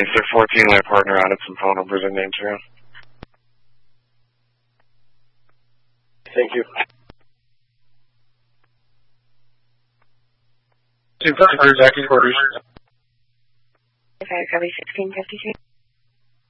place their 14-layer partner added some phone numbers and names around. Thank you. Jackie quarters. Fire Copy 1652.